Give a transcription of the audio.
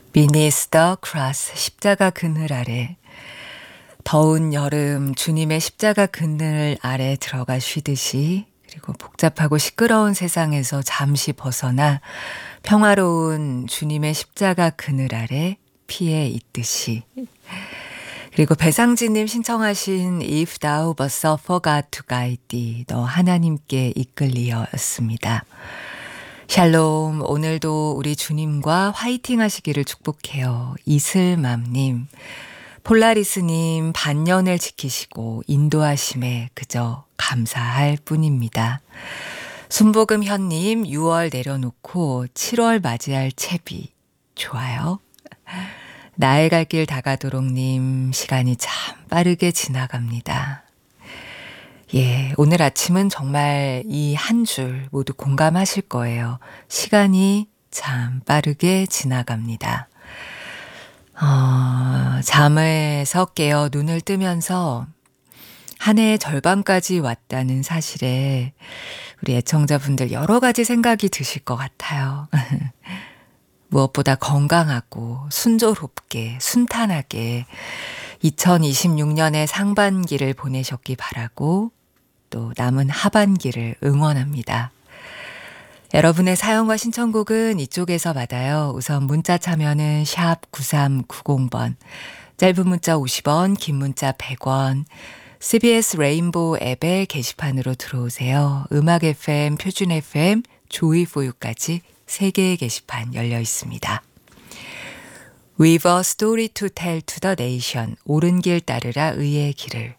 Beneath the cross, 십자가 그늘 아래. 더운 여름 주님의 십자가 그늘 아래 들어가 쉬듯이, 그리고 복잡하고 시끄러운 세상에서 잠시 벗어나 평화로운 주님의 십자가 그늘 아래 피해 있듯이. 그리고 배상진님 신청하신 If thou but suffer God to guide thee, 너 하나님께 이끌리어였습니다. 샬롬, 오늘도 우리 주님과 화이팅 하시기를 축복해요. 이슬맘님, 폴라리스님 반년을 지키시고 인도하심에 그저 감사할 뿐입니다. 순복음 현님 6월 내려놓고 7월 맞이할 채비 좋아요. 나의 갈 길 다가도록님, 시간이 참 빠르게 지나갑니다. 예, 오늘 아침은 정말 이 한 줄 모두 공감하실 거예요. 시간이 참 빠르게 지나갑니다. 잠에서 깨어 눈을 뜨면서 한 해의 절반까지 왔다는 사실에 우리 애청자분들 여러 가지 생각이 드실 것 같아요. 무엇보다 건강하고 순조롭게 순탄하게 2026년의 상반기를 보내셨기 바라고 또 남은 하반기를 응원합니다. 여러분의 사연과 신청곡은 이쪽에서 받아요. 우선 문자 참여는 샵 9390번, 짧은 문자 50원, 긴 문자 100원, CBS 레인보우 앱의 게시판으로 들어오세요. 음악 FM, 표준 FM, 조이 포유까지 3개의 게시판 열려 있습니다. We've a story to tell to the nation. 옳은 길 따르라 의의 길을.